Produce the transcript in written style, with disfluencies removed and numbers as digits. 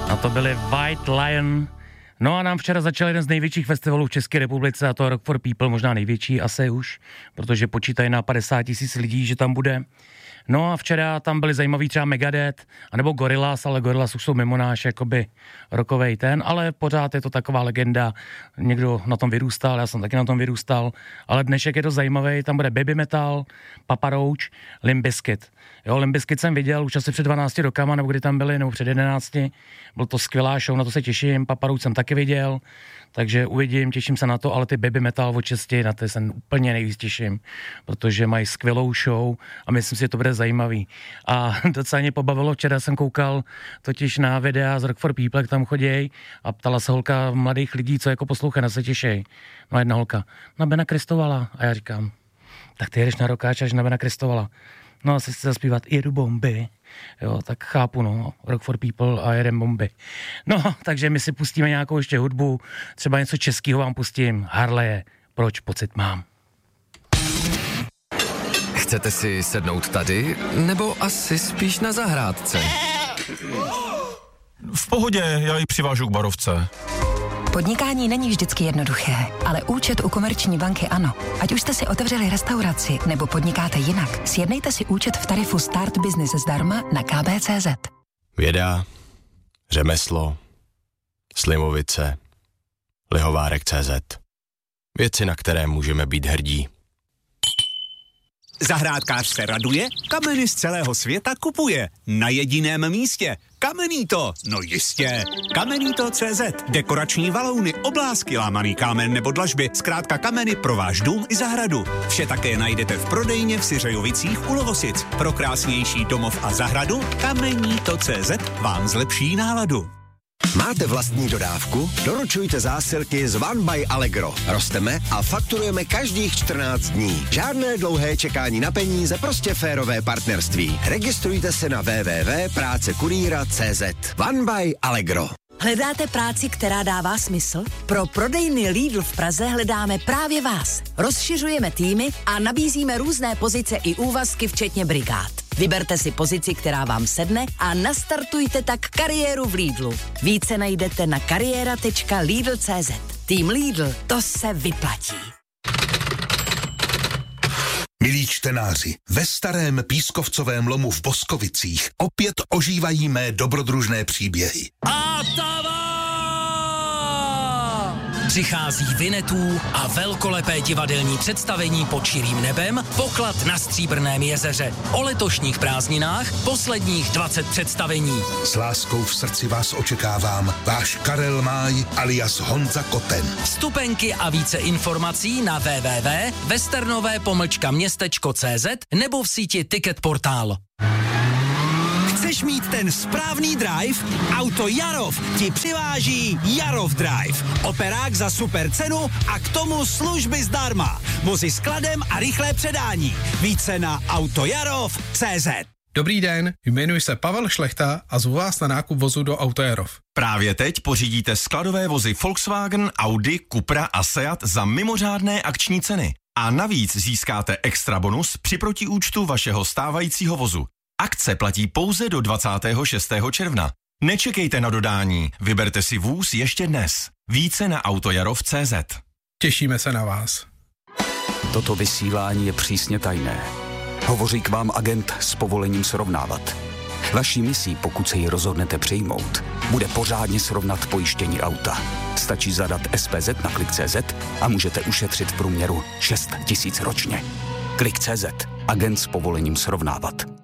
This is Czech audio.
A to byly White Lion. No a nám včera začal jeden z největších festivalů v České republice, a to Rock for People, možná největší asi už, protože počítají na 50 000 lidí, že tam bude. No a včera tam byli zajímaví třeba Megadeth, anebo Gorillaz, ale Gorillaz už jsou mimo náš jakoby rockovej ten, ale pořád je to taková legenda, někdo na tom vyrůstal, já jsem taky na tom vyrůstal, ale dnešek je to zajímavý, tam bude Baby Metal, Papa Roach, Limp Bizkit. Jo, Limp Bizkit jsem viděl už asi před 12 rokama, nebo kdy tam byli, nebo před 11. Byl to skvělá show, na to se těším, Papa Roach jsem taky viděl, takže uvidím, těším se na to, ale ty Baby Metal od česti, na ty se úplně nejvíc těším, protože mají skvělou show a myslím si, že to bude zajímavý. A docela mě pobavilo, včera jsem koukal totiž na videa z Rock for People, jak tam choděj a ptala se holka mladých lidí, co jako poslouchají, na se těšej. No jedna holka, na Bena Kristovala. A já říkám, tak ty jedeš na rockáč až na Bena Kristovala. No asi chci zaspívat Jedu bomby. Jo, tak chápu, no, Rock for People a jedem bomby. No, takže my si pustíme nějakou ještě hudbu, třeba něco českého vám pustím. Harleje, proč pocit mám. Chcete si sednout tady, nebo asi spíš na zahrádce? V pohodě, já ji přivážu k barovce. Podnikání není vždycky jednoduché, ale účet u Komerční banky ano. Ať už jste si otevřeli restauraci nebo podnikáte jinak, sjednejte si účet v tarifu Start Business zdarma na kb.cz. Věda, řemeslo, Slimovice, Lihovárek.cz. Věci, na které můžeme být hrdí. Zahrádkář se raduje, kameny z celého světa kupuje. Na jediném místě. Kamenito, no jistě. Kamenito.cz. Dekorační valouny, oblásky, lámaný kámen nebo dlažby. Zkrátka kameny pro váš dům i zahradu. Vše také najdete v prodejně v Syřejovicích u Lovosic. Pro krásnější domov a zahradu Kamenito.cz vám zlepší náladu. Máte vlastní dodávku? Doručujte zásilky z One by Allegro. Rosteme a fakturujeme každých 14 dní. Žádné dlouhé čekání na peníze, prostě férové partnerství. Registrujte se na www.prácekurýra.cz. One by Allegro. Hledáte práci, která dává smysl? Pro prodejny Lidl v Praze hledáme právě vás. Rozšiřujeme týmy a nabízíme různé pozice i úvazky, včetně brigád. Vyberte si pozici, která vám sedne a nastartujte tak kariéru v Lidlu. Více najdete na kariéra.lidl.cz. Tým Lidl, to se vyplatí. Milí čtenáři, ve starém pískovcovém lomu v Boskovicích opět ožívají mé dobrodružné příběhy. Přichází Vinetů a velkolepé divadelní představení pod širým nebem, Poklad na Stříbrném jezeře. O letošních prázdninách posledních 20 představení. S láskou v srdci vás očekávám, váš Karel Máj alias Honza Koten. Vstupenky a více informací na www.westernové-městečko.cz nebo v síti Ticket Portál. Chceš mít ten správný drive? Auto Jarov ti přiváží Jarov Drive. Operák za super cenu a k tomu služby zdarma. Vozy s kladem a rychlé předání. Více na autojarov.cz. Dobrý den, jmenuji se Pavel Šlechta a zvu vás na nákup vozu do Auto Jarov. Právě teď pořídíte skladové vozy Volkswagen, Audi, Cupra a Seat za mimořádné akční ceny. A navíc získáte extra bonus při protiúčtu vašeho stávajícího vozu. Akce platí pouze do 26. června. Nečekejte na dodání, vyberte si vůz ještě dnes. Více na autojarov.cz. Těšíme se na vás. Toto vysílání je přísně tajné. Hovoří k vám agent s povolením srovnávat. Vaší misí, pokud se ji rozhodnete přijmout, bude pořádně srovnat pojištění auta. Stačí zadat SPZ na Klik.cz a můžete ušetřit v průměru 6 000 ročně. Klik.cz. Agent s povolením srovnávat.